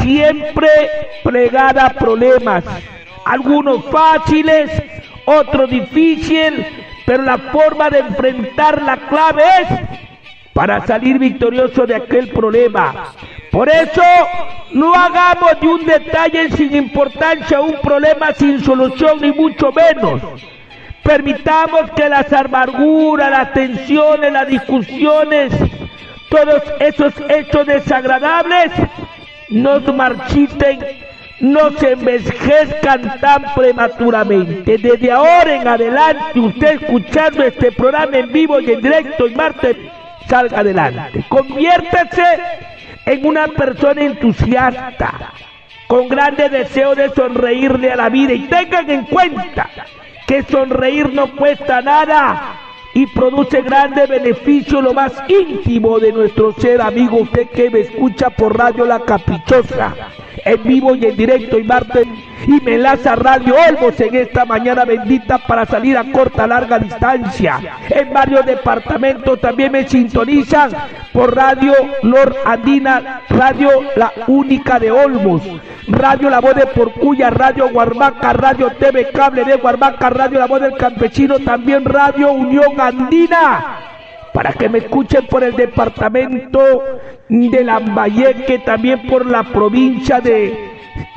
siempre plegada a problemas, algunos fáciles, otros difíciles, pero la forma de enfrentar la clave es para salir victorioso de aquel problema. Por eso, no hagamos de un detalle sin importancia un problema sin solución, ni mucho menos. Permitamos que las amarguras, las tensiones, las discusiones, todos esos hechos desagradables nos marchiten, no se envejezcan tan prematuramente. Desde ahora en adelante, usted escuchando este programa en vivo y en directo y martes, salga adelante. Conviértase en una persona entusiasta, con grandes deseos de sonreírle a la vida, y tengan en cuenta que sonreír no cuesta nada y produce grandes beneficios, lo más íntimo de nuestro ser. Amigo, usted que me escucha por Radio La Caprichosa, en vivo y en directo y martes, y me enlaza Radio Olmos en esta mañana bendita para salir a corta, larga distancia. En varios departamentos también me sintonizan por Radio Norandina, Radio La Única de Olmos, Radio La Voz de Porcuya, Radio Guarmaca, Radio TV Cable de Guarmaca, Radio La Voz del Campesino, también Radio Unión Andina, para que me escuchen por el departamento de Lambayeque, también por la provincia de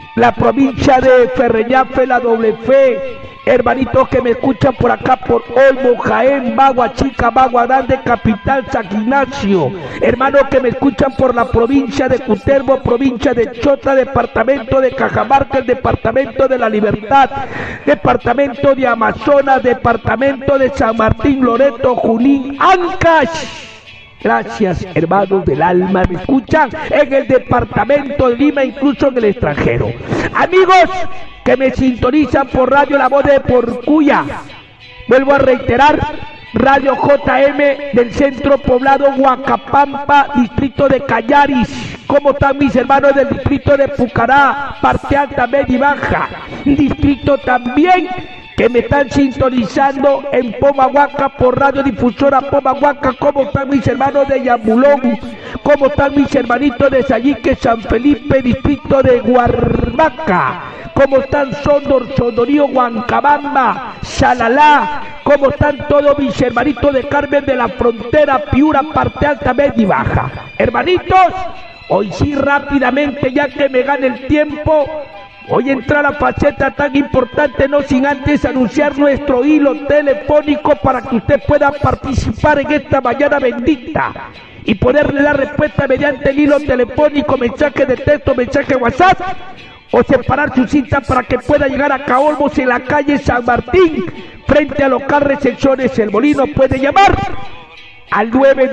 Ferreñafe, la Doble Fe, hermanitos que me escuchan por acá por Olmo, Jaén, Bagua Chica, Bagua Grande, Capital, San Ignacio, hermanos que me escuchan por la provincia de Cutervo, provincia de Chota, departamento de Cajamarca, el departamento de La Libertad, departamento de Amazonas, departamento de San Martín, Loreto, Junín, Ancash. Gracias, hermanos del alma, me escuchan en el departamento de Lima, incluso en el extranjero. Amigos que me sintonizan por Radio La Voz de Porcuya, vuelvo a reiterar, Radio JM del centro poblado Huacapampa, distrito de Callaris. ¿Cómo están mis hermanos del distrito de Pucará, parte alta, media y baja? Distrito también que me están sintonizando en Pomahuaca por Radio Difusora Pomahuaca. ¿Cómo están mis hermanos de Yambulón? ¿Cómo están mis hermanitos de Sayique, San Felipe, distrito de Guarmaca? ¿Cómo están Sondor, Sondorío, Huancabamba, Xalalá? ¿Cómo están todos mis hermanitos de Carmen de la Frontera, Piura, parte alta, media y baja? Hermanitos, hoy sí rápidamente, ya que me gana el tiempo, voy a entrar a la faceta tan importante, no sin antes anunciar nuestro hilo telefónico para que usted pueda participar en esta mañana bendita y poderle dar respuesta mediante el hilo telefónico, mensaje de texto, mensaje WhatsApp, o separar su cita para que pueda llegar a Olmos en la calle San Martín, frente a local Recepciones El Molino. Puede llamar al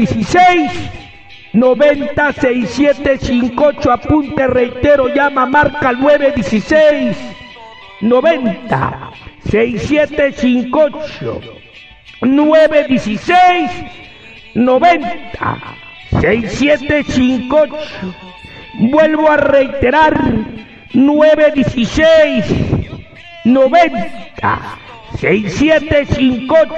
916-90-6758, apunte, reitero, llama, marca al 916-90-6758, 916-90-6758, vuelvo a reiterar, 916-90-6758,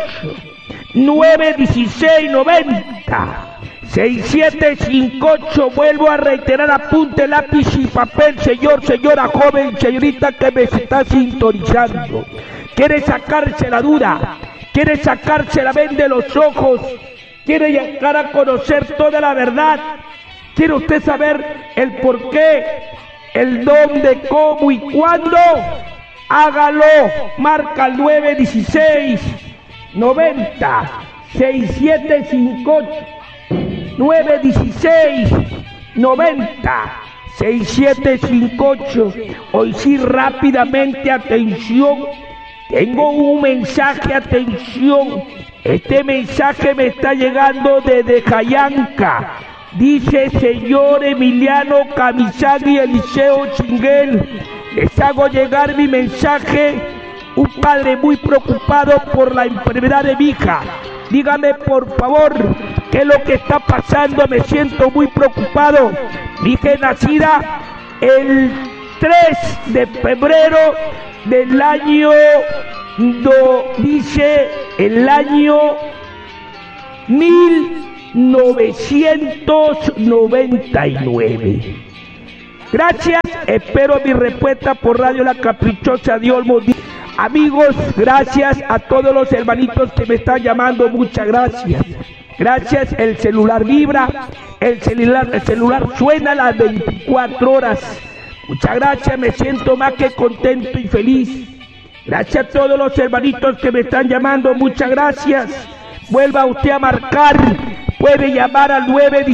916-90-6758, vuelvo a reiterar, apunte, lápiz y papel, señor, señora, joven, señorita que me está sintonizando. Quiere sacarse la duda, quiere sacarse la venda de los ojos, quiere llegar a conocer toda la verdad, quiere usted saber el por qué, el dónde, cómo y cuándo. Hágalo, marca al 916-90-6758, 916-90-6758. Hoy sí, rápidamente, atención, tengo un mensaje, atención. Este mensaje me está llegando desde Jayanca. Dice: señor Emiliano Camisagui, Eliseo Chinguel, les hago llegar mi mensaje. Un padre muy preocupado por la enfermedad de mi hija. Dígame por favor qué es lo que está pasando, me siento muy preocupado. Mi hija es nacida el 3 de febrero del año, dice el año 1999. Gracias, espero mi respuesta por Radio La Caprichosa de Olmo. Amigos, gracias a todos los hermanitos que me están llamando, muchas gracias. Gracias, el celular vibra, el celular suena a las 24 horas. Muchas gracias, me siento más que contento y feliz. Gracias a todos los hermanitos que me están llamando, muchas gracias. Vuelva usted a marcar, puede llamar al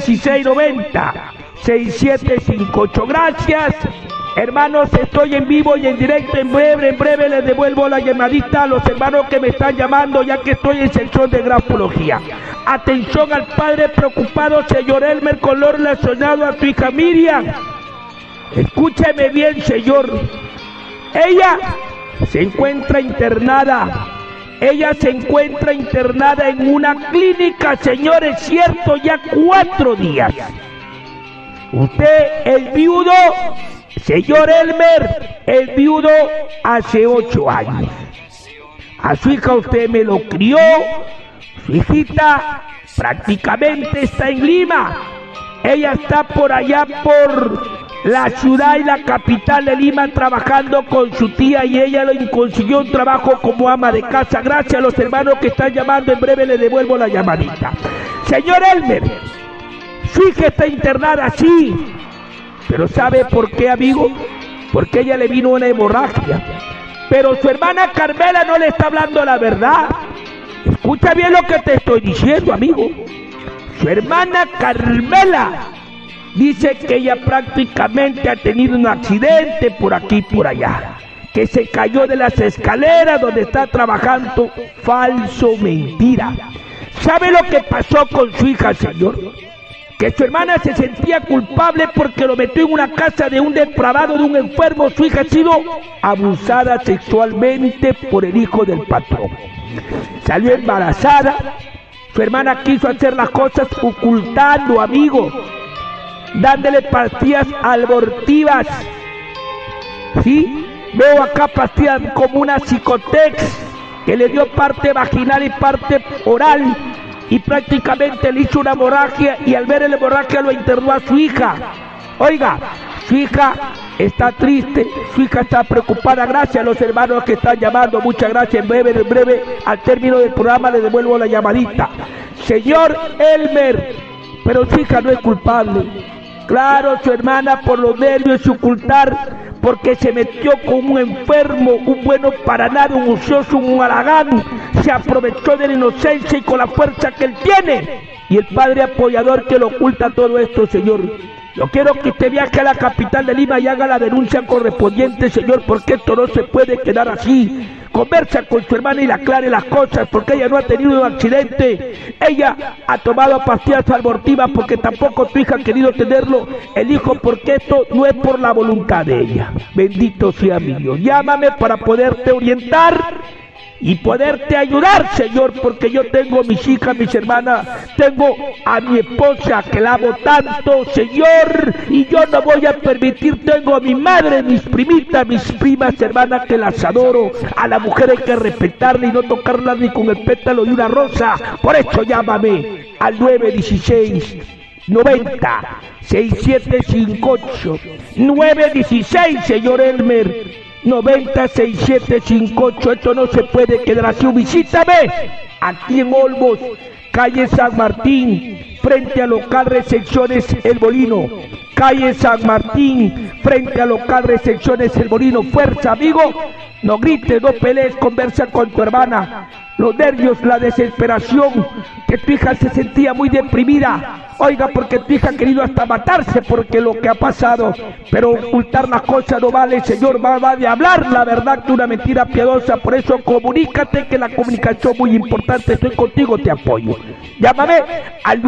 916-90-6758. Gracias. Hermanos, estoy en vivo y en directo, en breve les devuelvo la llamadita a los hermanos que me están llamando, ya que estoy en sección de grafología. Atención al padre preocupado, señor Elmer, con lo relacionado a tu hija Miriam. Escúcheme bien, señor. Ella se encuentra internada. Ella se encuentra internada en una clínica, señores, cierto, ya 4 días. Usted, el viudo, señor Elmer, el viudo hace 8 años. A su hija usted me lo crió. Su hijita prácticamente está en Lima. Ella está por allá por la ciudad y la capital de Lima trabajando con su tía, y ella consiguió un trabajo como ama de casa. Gracias a los hermanos que están llamando, en breve le devuelvo la llamadita. Señor Elmer, su hija está internada, sí, pero ¿sabe por qué, amigo? Porque ella le vino una hemorragia. Pero su hermana Carmela no le está hablando la verdad. Escucha bien lo que te estoy diciendo, amigo. Su hermana Carmela dice que ella prácticamente ha tenido un accidente por aquí y por allá, que se cayó de las escaleras donde está trabajando. Falso, mentira. ¿Sabe lo que pasó con su hija, señor? Que su hermana se sentía culpable porque lo metió en una casa de un depravado, de un enfermo. Su hija ha sido abusada sexualmente por el hijo del patrón. Salió embarazada. Su hermana quiso hacer las cosas ocultando, amigo, dándole pastillas abortivas. ¿Sí? Veo acá pastillas como una Psicotex, que le dio parte vaginal y parte oral, y prácticamente le hizo una hemorragia, y al ver la hemorragia lo internó a su hija. Oiga, su hija está triste, su hija está preocupada. Gracias a los hermanos que están llamando, muchas gracias. En breve, al término del programa le devuelvo la llamadita. Señor Elmer, pero su hija no es culpable. Claro, su hermana por los nervios y ocultar, porque se metió con un enfermo, un bueno para nada, un ocioso, un haragán, se aprovechó de la inocencia y con la fuerza que él tiene, y el padre apoyador que lo oculta todo esto, señor. Yo quiero que usted viaje a la capital de Lima y haga la denuncia correspondiente, señor, porque esto no se puede quedar así. Conversa con su hermana y le aclare las cosas, porque ella no ha tenido un accidente. Ella ha tomado pastillas abortivas porque tampoco tu hija ha querido tenerlo, el hijo, porque esto no es por la voluntad de ella. Bendito sea mi Dios. Llámame para poderte orientar y poderte ayudar, señor, porque yo tengo a mis hijas, mis hermanas, tengo a mi esposa que la amo tanto, señor, y yo no voy a permitir. Tengo a mi madre, mis primitas, mis primas, hermanas, que las adoro. A la mujer hay que respetarla y no tocarla ni con el pétalo de una rosa. Por eso llámame al 916-90-6758 916, señor Elmer, 90-6758. Esto no se puede quedar así. Visítame aquí en Olmos, calle San Martín, frente a local Recepciones El Molino. Calle San Martín, frente a local Recepciones El Molino. Fuerza, amigo. No grites, no pelees, conversa con tu hermana. Los nervios, la desesperación, que tu hija se sentía muy deprimida. Oiga, porque tu hija ha querido hasta matarse porque lo que ha pasado. Pero ocultar las cosas no vale, señor. Va de hablar la verdad que una mentira piadosa. Por eso comunícate, que la comunicación es muy importante. Estoy contigo, te apoyo. Llámame al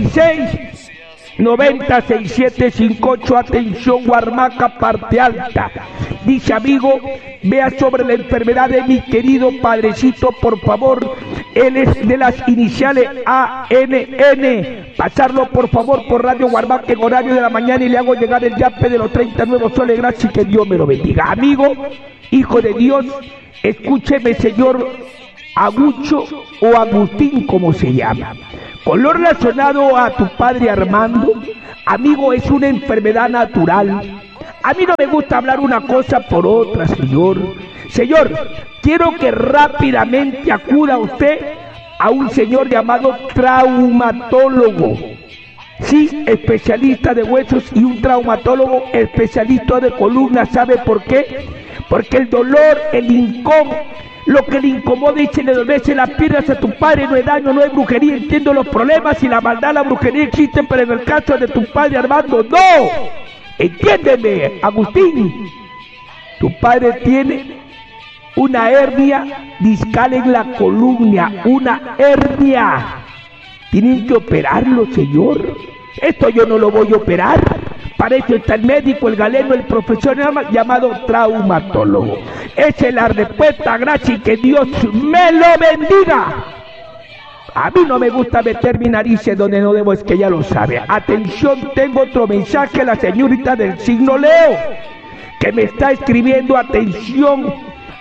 916-90-6758. Atención, Huarmaca, parte alta. Dice, amigo, vea sobre la enfermedad de mi querido padrecito, por favor. Él es de las iniciales ANN. Pasarlo, por favor, por Radio Huarmaca en horario de la mañana, y le hago llegar el yape de los 30 nuevos soles. Gracias y que Dios me lo bendiga. Amigo, hijo de Dios, escúcheme, señor Agucho o Agustín, como se llama. Con lo relacionado a tu padre Armando, amigo, es una enfermedad natural. A mí no me gusta hablar una cosa por otra, señor. Señor, quiero que rápidamente acuda usted a un señor llamado traumatólogo. Sí, especialista de huesos y un traumatólogo especialista de columna. ¿Sabe por qué? Porque el dolor, el incómodo, lo que le incomoda y se le adormece las piernas a tu padre no es daño, no es brujería. Entiendo los problemas y la maldad, la brujería existe, pero en el caso de tu padre Armando, ¡no! Entiéndeme, Agustín. Tu padre tiene una hernia discal en la columna, una hernia. Tienen que operarlo, señor. Esto yo no lo voy a operar. Para eso está el médico, el galeno, el profesional llamado traumatólogo. Esa es la respuesta, gracias, y que Dios me lo bendiga. A mí no me gusta meter mi nariz donde no debo, es que ya lo sabe. Atención, tengo otro mensaje, la señorita del signo Leo, que me está escribiendo, atención,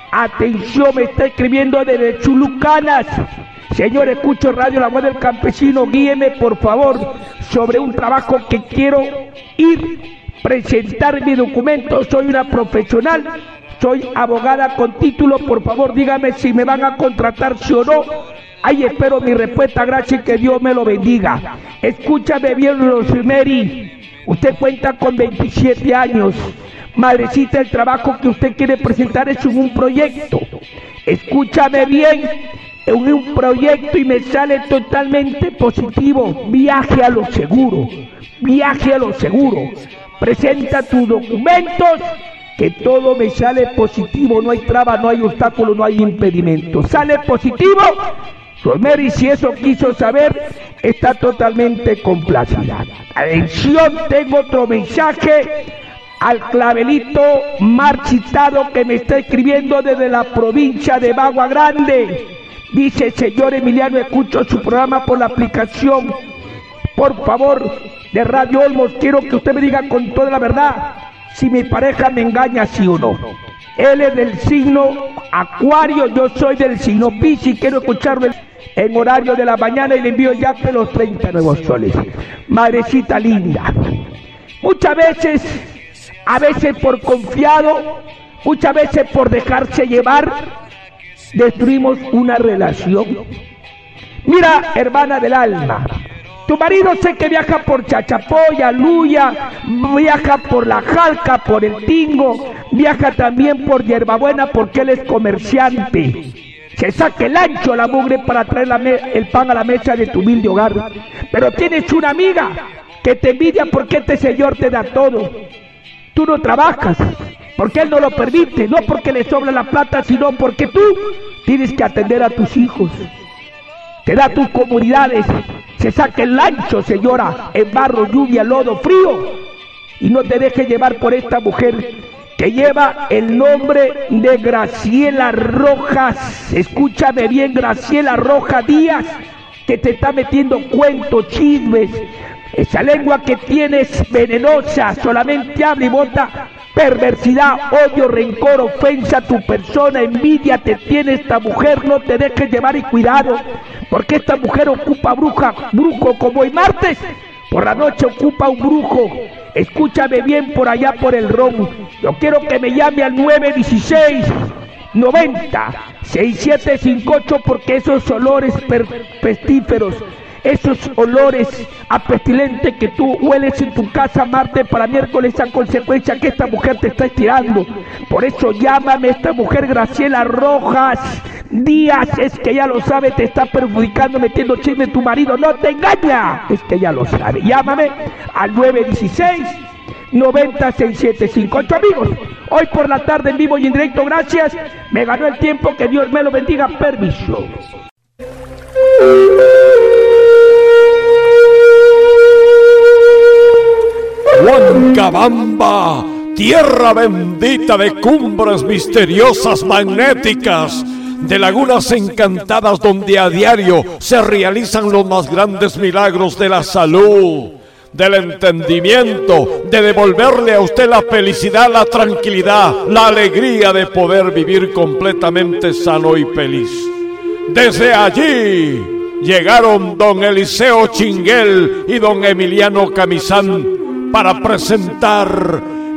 me está escribiendo desde Chulucanas. Señor, escucho Radio La Voz del Campesino, guíeme por favor sobre un trabajo que quiero presentar mi documento. Soy una profesional, soy abogada con título, por favor dígame si me van a contratar, sí o no. Ahí espero mi respuesta, gracias, que Dios me lo bendiga. Escúchame bien, Rosemary, usted cuenta con 27 años. Madrecita, el trabajo que usted quiere presentar es un proyecto. Escúchame bien, un proyecto y me sale totalmente positivo. Viaje a lo seguro, viaje a lo seguro. Presenta tus documentos, que todo me sale positivo. No hay traba, no hay obstáculo, no hay impedimento. ¿Sale positivo? Rosemary, si eso quiso saber, está totalmente complacida. Atención, tengo otro mensaje al clavelito marchitado que me está escribiendo desde la provincia de Bagua Grande. Dice: señor Emiliano, escucho su programa por la aplicación, por favor, de Radio Olmos. Quiero que usted me diga con toda la verdad si mi pareja me engaña, sí o no. Él es del signo Acuario, yo soy del signo Piscis. Quiero escucharlo en horario de la mañana y le envío ya que los 30 nuevos soles. Madrecita linda, muchas veces, a veces por confiado, muchas veces por dejarse llevar, destruimos una relación. Mira, hermana del alma, tu marido sé que viaja por Chachapoya, Luya, viaja por La Jalca, por El Tingo, viaja también por Hierbabuena porque él es comerciante. Se saca el ancho la mugre para traer el pan a la mesa de tu humilde hogar. Pero tienes una amiga que te envidia porque este señor te da todo. Tú no trabajas porque él no lo permite, no porque le sobra la plata, sino porque tú tienes que atender a tus hijos. Te da tus comunidades, se saca el ancho, señora, en barro, lluvia, lodo, frío. Y no te dejes llevar por esta mujer que lleva el nombre de Graciela Rojas. Escúchame bien, Graciela Rojas Díaz, que te está metiendo cuentos, chismes. Esa lengua que tienes venenosa, solamente habla y bota perversidad, odio, rencor, ofensa a tu persona, envidia te tiene esta mujer. No te dejes llevar y cuidado, porque esta mujer ocupa brujo, como hoy martes, por la noche ocupa un brujo. Escúchame bien por allá por el Ron. Yo quiero que me llame al 916-90-6758, porque esos olores pestíferos, esos olores apestilentes que tú hueles en tu casa martes para miércoles, a consecuencia que esta mujer te está estirando. Por eso llámame, esta mujer Graciela Rojas Díaz, es que ya lo sabe, te está perjudicando, metiendo chisme en tu marido, no te engaña, es que ya lo sabe. Llámame al 916-90-6758. Amigos, hoy por la tarde en vivo y en directo, gracias, me ganó el tiempo, que Dios me lo bendiga, permiso. Huancabamba, tierra bendita de cumbres misteriosas magnéticas, de lagunas encantadas donde a diario se realizan los más grandes milagros de la salud, del entendimiento, de devolverle a usted la felicidad, la tranquilidad, la alegría de poder vivir completamente sano y feliz. Desde allí llegaron don Eliseo Chinguel y don Emiliano Camizán para presentar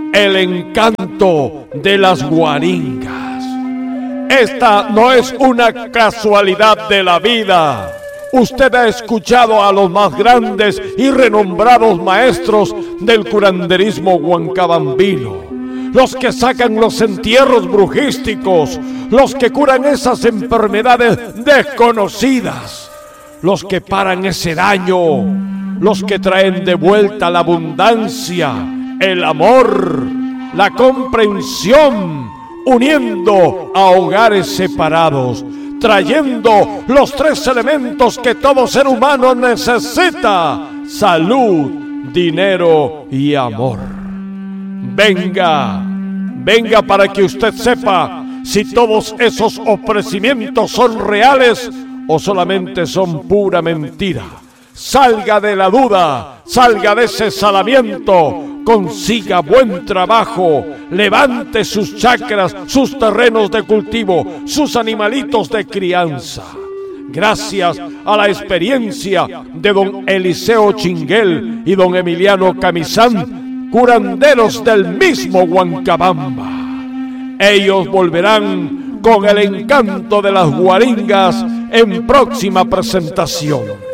el encanto de las guaringas. Esta no es una casualidad de la vida. Usted ha escuchado a los más grandes y renombrados maestros del curanderismo huancabambino, los que sacan los entierros brujísticos, los que curan esas enfermedades desconocidas, los que paran ese daño, los que traen de vuelta la abundancia, el amor, la comprensión, uniendo a hogares separados, trayendo los tres elementos que todo ser humano necesita: salud, dinero y amor. Venga, venga para que usted sepa si todos esos ofrecimientos son reales o solamente son pura mentira. Salga de la duda, salga de ese salamiento, consiga buen trabajo, levante sus chacras, sus terrenos de cultivo, sus animalitos de crianza. Gracias a la experiencia de don Eliseo Chinguel y don Emiliano Camizán, curanderos del mismo Huancabamba. Ellos volverán con el encanto de las guaringas en próxima presentación.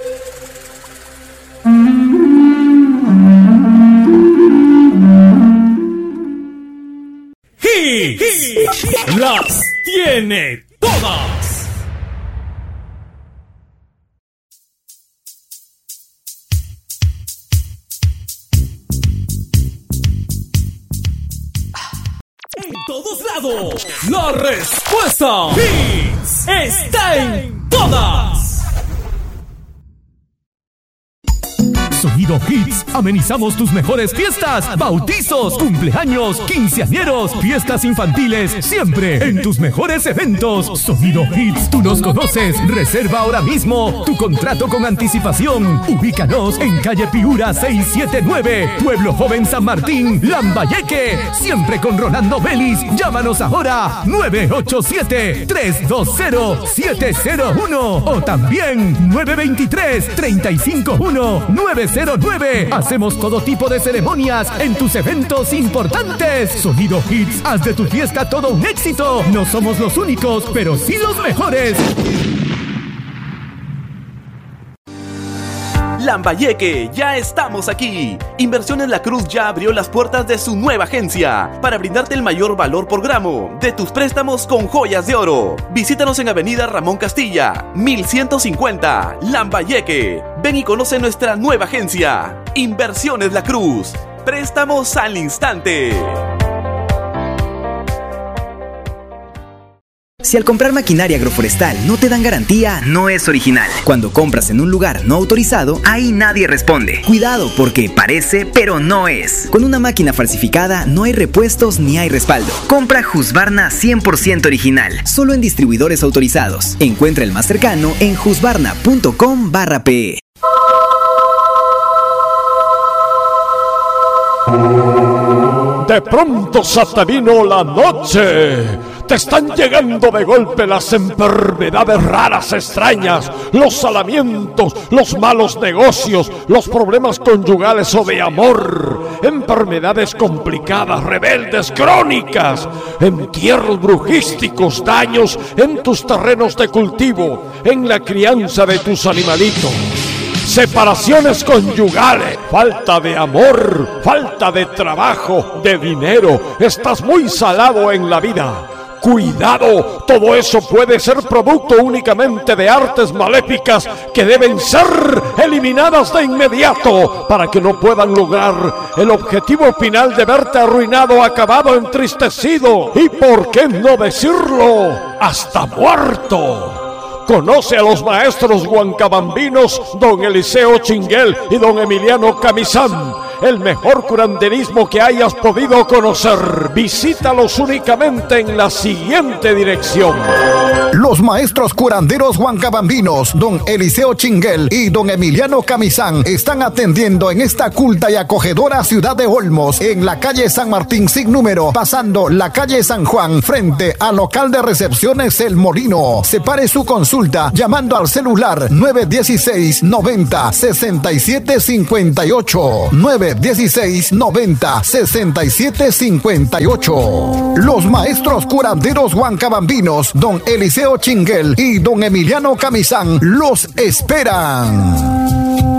Hits las tiene todas. En todos lados, la respuesta Hits está en todas. Sonido Hits, amenizamos tus mejores fiestas, bautizos, cumpleaños, quinceañeros, fiestas infantiles, siempre en tus mejores eventos. Sonido Hits, tú nos conoces, reserva ahora mismo tu contrato con anticipación. Ubícanos en calle Piura 679, Pueblo Joven San Martín, Lambayeque, siempre con Rolando Vélez. Llámanos ahora, 987-320-701 o también 923-351-909. Hacemos todo tipo de ceremonias en tus eventos importantes. Sonido Hits, haz de tu fiesta todo un éxito. No somos los únicos, pero sí los mejores. Lambayeque, ya estamos aquí. Inversiones La Cruz ya abrió las puertas de su nueva agencia para brindarte el mayor valor por gramo de tus préstamos con joyas de oro. Visítanos en Avenida Ramón Castilla, 1150, Lambayeque. Ven y conoce nuestra nueva agencia. Inversiones La Cruz. Préstamos al instante. Si al comprar maquinaria agroforestal no te dan garantía, no es original. Cuando compras en un lugar no autorizado, ahí nadie responde. Cuidado, porque parece, pero no es. Con una máquina falsificada no hay repuestos ni hay respaldo. Compra Husqvarna 100% original, solo en distribuidores autorizados. Encuentra el más cercano en husqvarna.com/pe. De pronto se te vino la noche. Te están llegando de golpe las enfermedades raras, extrañas, los salamientos, los malos negocios, los problemas conyugales o de amor, enfermedades complicadas, rebeldes, crónicas, entierros brujísticos, daños en tus terrenos de cultivo, en la crianza de tus animalitos. Separaciones conyugales, falta de amor, falta de trabajo, de dinero. Estás muy salado en la vida. Cuidado, todo eso puede ser producto únicamente de artes maléficas que deben ser eliminadas de inmediato para que no puedan lograr el objetivo final de verte arruinado, acabado, entristecido y, ¿por qué no decirlo?, hasta muerto. Conoce a los maestros huancabambinos, don Eliseo Chinguel y don Emiliano Camizán, el mejor curanderismo que hayas podido conocer. Visítalos únicamente en la siguiente dirección. Los maestros curanderos huancabambinos, don Eliseo Chinguel y don Emiliano Camizán, están atendiendo en esta culta y acogedora ciudad de Olmos, en la calle San Martín sin número, pasando la calle San Juan, frente al local de recepciones El Molino. Separe su consulta llamando al celular 916-90-6758, 916-90-6758. Los maestros curanderos huancabambinos, don Eliseo Chinguel y don Emiliano Camizán, los esperan.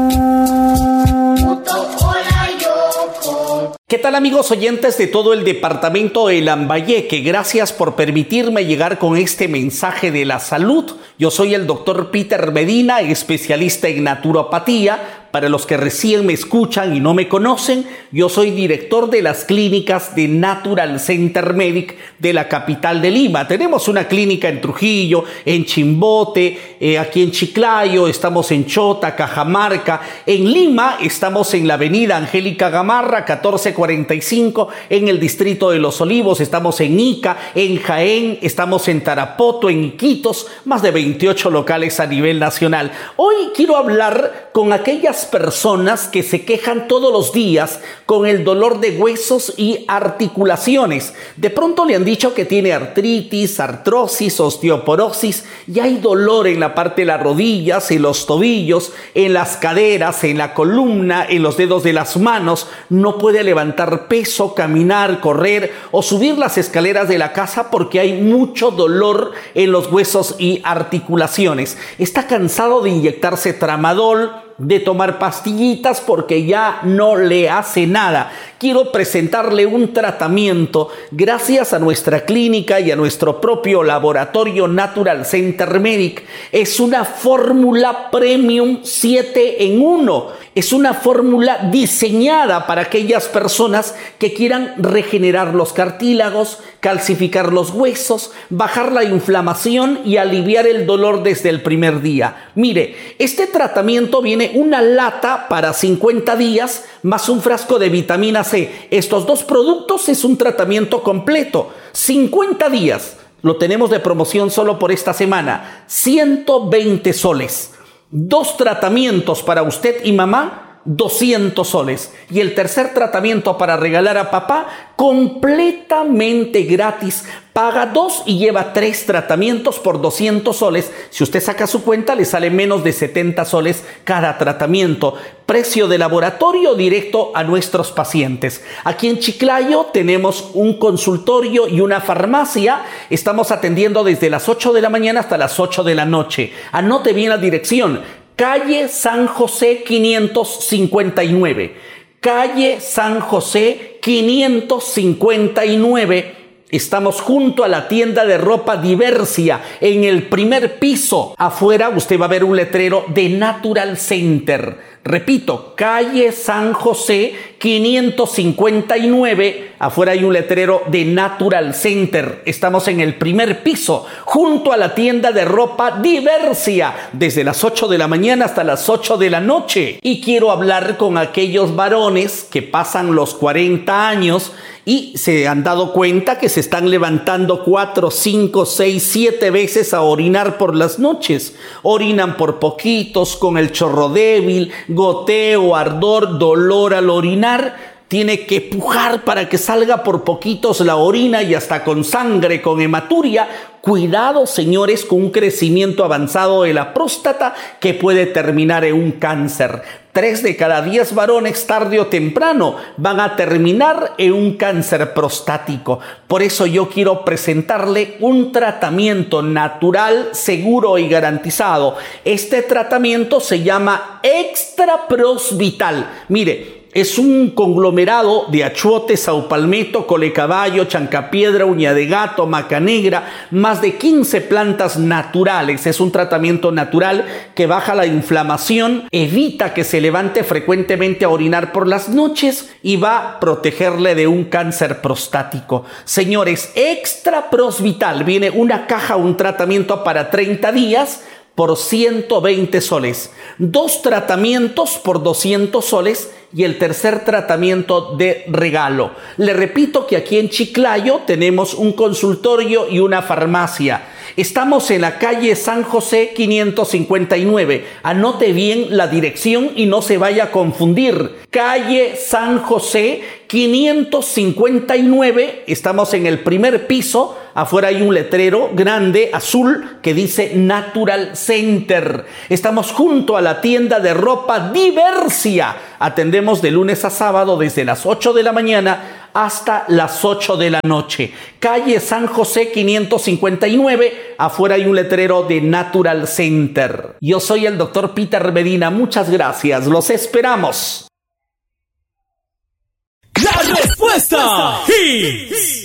¿Qué tal, amigos oyentes de todo el departamento de Lambayeque? Gracias por permitirme llegar con este mensaje de la salud. Yo soy el doctor Peter Medina, especialista en naturopatía. Para los que recién me escuchan y no me conocen, yo soy director de las clínicas de Natural Center Medic de la capital de Lima. Tenemos una clínica en Trujillo, en Chimbote, aquí en Chiclayo, estamos en Chota, Cajamarca. En Lima estamos en la avenida Angélica Gamarra, 1445, en el distrito de Los Olivos. Estamos en Ica, en Jaén, estamos en Tarapoto, en Iquitos, más de 28 locales a nivel nacional. Hoy quiero hablar con aquellas personas que se quejan todos los días con el dolor de huesos y articulaciones. De pronto le han dicho que tiene artritis, artrosis, osteoporosis y hay dolor en la parte de las rodillas, en los tobillos, en las caderas, en la columna, en los dedos de las manos. No puede levantar peso, caminar, correr o subir las escaleras de la casa porque hay mucho dolor en los huesos y articulaciones. Está cansado de inyectarse tramadol, de tomar pastillitas porque ya no le hace nada. Quiero presentarle un tratamiento gracias a nuestra clínica y a nuestro propio laboratorio Natural Center Medic. Es una fórmula premium 7 en 1. Es una fórmula diseñada para aquellas personas que quieran regenerar los cartílagos, calcificar los huesos, bajar la inflamación y aliviar el dolor desde el primer día. Mire, este tratamiento viene una lata para 50 días más un frasco de vitamina C. Estos dos productos es un tratamiento completo. 50 días. Lo tenemos de promoción solo por esta semana. 120 soles. 2 tratamientos para usted y mamá, 200 soles. Y el tercer tratamiento para regalar a papá, completamente gratis. Paga 2 y lleva 3 tratamientos por 200 soles. Si usted saca su cuenta, le sale menos de 70 soles cada tratamiento. Precio de laboratorio directo a nuestros pacientes. Aquí en Chiclayo tenemos un consultorio y una farmacia. Estamos atendiendo desde las 8 de la mañana hasta las 8 de la noche. Anote bien la dirección. Calle San José 559. Calle San José 559. Estamos junto a la tienda de ropa Diversia, en el primer piso. Afuera usted va a ver un letrero de Natural Center. Repito, calle San José 559. Afuera hay un letrero de Natural Center. Estamos en el primer piso, junto a la tienda de ropa Diversia, desde las 8 de la mañana hasta las 8 de la noche. Y quiero hablar con aquellos varones que pasan los 40 años y se han dado cuenta que se están levantando 4, 5, 6, 7 veces a orinar por las noches. Orinan por poquitos, con el chorro débil, goteo, ardor, dolor al orinar. Tiene que pujar para que salga por poquitos la orina y hasta con sangre, con hematuria. Cuidado, señores, con un crecimiento avanzado de la próstata que puede terminar en un cáncer. 3 de cada 10 varones, tarde o temprano, van a terminar en un cáncer prostático. Por eso yo quiero presentarle un tratamiento natural, seguro y garantizado. Este tratamiento se llama Extra Pros Vital. Mire, es un conglomerado de achiote, saupalmeto, colecaballo, chancapiedra, uña de gato, maca negra, más de 15 plantas naturales. Es un tratamiento natural que baja la inflamación, evita que se levante frecuentemente a orinar por las noches y va a protegerle de un cáncer prostático. Señores, Extra Pros Vital viene una caja, un tratamiento para 30 días por 120 soles. 2 tratamientos por 200 soles y el tercer tratamiento de regalo. Le repito que aquí en Chiclayo tenemos un consultorio y una farmacia. Estamos en la calle San José 559. Anote bien la dirección y no se vaya a confundir. Calle San José 559. Estamos en el primer piso. Afuera hay un letrero grande azul que dice Natural Center. Estamos junto a la tienda de ropa Diversia. Atendemos de lunes a sábado desde las 8 de la mañana hasta las 8 de la noche. Calle San José 559. Afuera hay un letrero de Natural Center. Yo soy el doctor Peter Medina. Muchas gracias. Los esperamos. La respuesta Hits.